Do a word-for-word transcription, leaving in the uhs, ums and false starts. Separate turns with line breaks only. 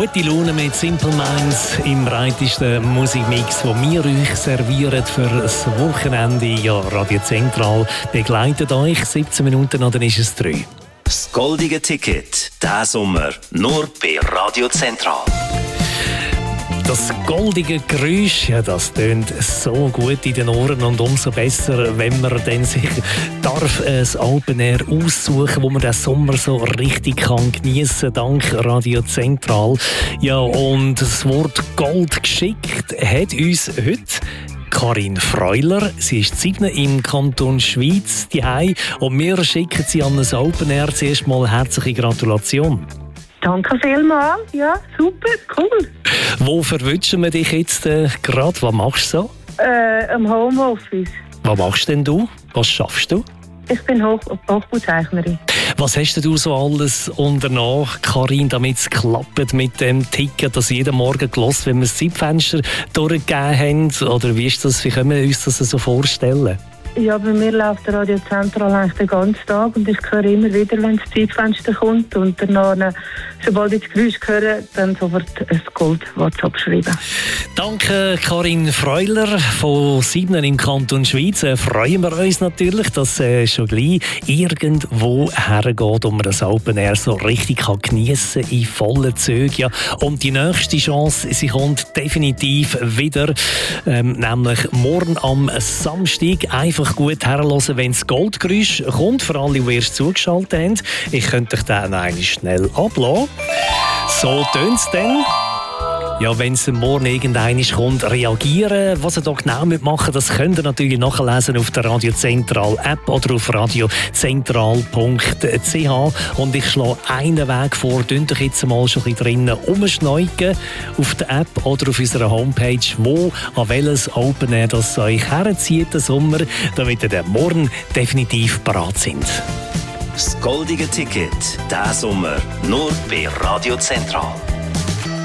Gute Laune mit Simple Minds im breitesten Musikmix, den wir euch servieren für das Wochenende. Ja, Radio Zentral begleitet euch. siebzehn Minuten, dann ist es drei.
Das goldige Ticket, diesen Sommer, nur bei Radio Zentral.
Das goldige Geräusch, ja, das tönt so gut in den Ohren und umso besser, wenn man dann sich darf ein Open Air aussuchen, wo man den Sommer so richtig kann geniessen, dank Radio Zentral. Ja, und das Wort Gold geschickt hat uns heute Karin Freuler. Sie ist sieben im Kanton Schwyz daheim und wir schicken sie an ein Open Air. Zuerst mal herzliche Gratulation.
Danke vielmals. Ja, super, cool.
Wo verwünschen wir dich jetzt äh, gerade? Was machst du so?
Äh, im Homeoffice.
Was machst denn du? Was schaffst du?
Ich bin Hoch- Hochbauzeichnerin.
Was hast denn du so alles unternommen, Karin, damit es klappt mit dem Ticket, das jeden Morgen gehört, wenn wir das Zeitfenster durchgegeben haben? Oder wie ist das? Wie können wir uns das so vorstellen?
Ja, bei mir läuft der Radio Zentral eigentlich den ganzen Tag und ich höre immer wieder, wenn das Zeitfenster kommt und danach, sobald ich das Geräusch höre, dann sofort ein Gold-WhatsApp schreiben.
Danke Karin Freuler von Siebnen im Kanton Schwyz. Äh, freuen wir uns natürlich, dass äh, schon gleich irgendwo hergeht und man das Open Air so richtig kann geniessen in vollen Zügen. Ja. Und die nächste Chance, sie kommt definitiv wieder, ähm, nämlich morgen am Samstag. Einfach gut herhören, wenn das Goldgeräusch kommt, für alle, die erst zugeschaltet haben. Ich könnte euch dann einmal schnell ablassen. So tönt es dann. Ja, wenn es morgen irgendwann kommt, reagieren. Was ihr da genau machen, das könnt ihr natürlich nachlesen auf der Radio Zentral App oder auf radiozentral punkt c h. Und ich schlage einen Weg vor, könnt euch jetzt mal schon ein bisschen drinnen umschneuken auf der App oder auf unserer Homepage, wo an welches Open Air das euch herzieht, den Sommer, damit ihr dann morgen definitiv bereit sind.
Das goldige Ticket, diesen Sommer, nur bei Radio Zentral.